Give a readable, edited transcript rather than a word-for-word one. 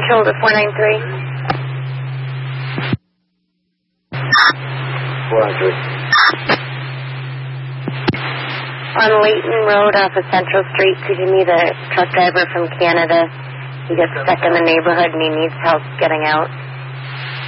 Shoulder 493. 493. On Layton Road off of Central Street, could you meet a truck driver from Canada? He gets stuck in the neighborhood and he needs help getting out.